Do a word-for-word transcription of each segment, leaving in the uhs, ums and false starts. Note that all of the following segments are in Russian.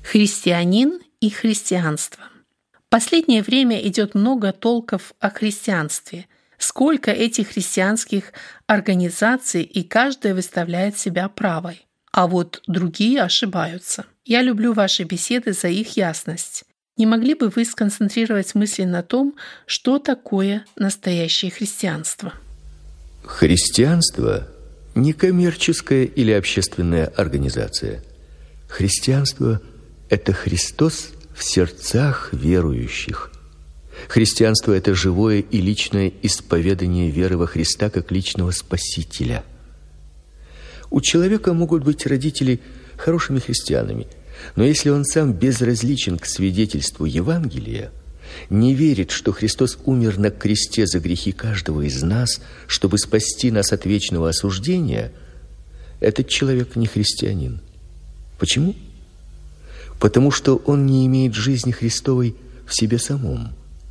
Христианин и христианство. В последнее время идет много толков о христианстве. Сколько этих христианских организаций, и каждая выставляет себя правой. А вот другие ошибаются. Я люблю ваши беседы за их ясность. Не могли бы вы сконцентрировать мысли на том, что такое настоящее христианство? Христианство – не коммерческая или общественная организация. Христианство – это Христос в сердцах верующих. Христианство – это живое и личное исповедание веры во Христа как личного Спасителя. У человека могут быть родители хорошими христианами, но если он сам безразличен к свидетельству Евангелия, не верит, что Христос умер на кресте за грехи каждого из нас, чтобы спасти нас от вечного осуждения, этот человек не христианин. Почему? Потому что он не имеет жизни Христовой в себе самом.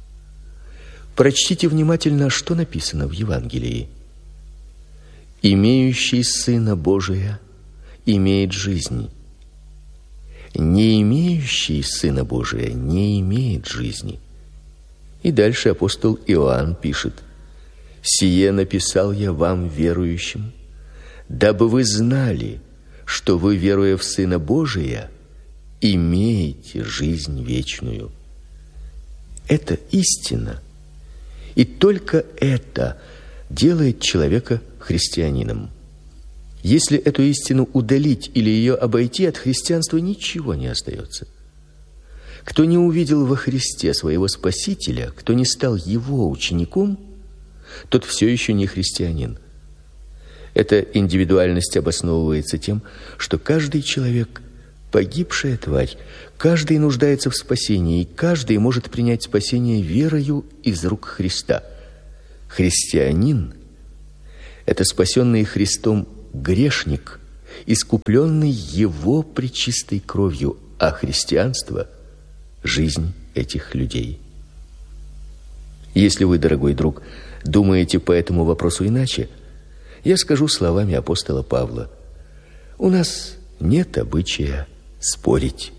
Прочтите внимательно, что написано в Евангелии. «Имеющий Сына Божия имеет жизнь. Не имеющий Сына Божия не имеет жизни». И дальше апостол Иоанн пишет: «Сие написал я вам, верующим, дабы вы знали, что вы, веруя в Сына Божия, имеете жизнь вечную». Это истина. И только это делает человека христианином. Если эту истину удалить или ее обойти, от христианства ничего не остается. Кто не увидел во Христе своего Спасителя, кто не стал его учеником, тот все еще не христианин. Эта индивидуальность обосновывается тем, что каждый человек – погибшая тварь, каждый нуждается в спасении, и каждый может принять спасение верою из рук Христа. Христианин – это спасенный Христом грешник, искупленный Его пречистой кровью, а христианство – жизнь этих людей. Если вы, дорогой друг, думаете по этому вопросу иначе, я скажу словами апостола Павла: у нас нет обычая спорить.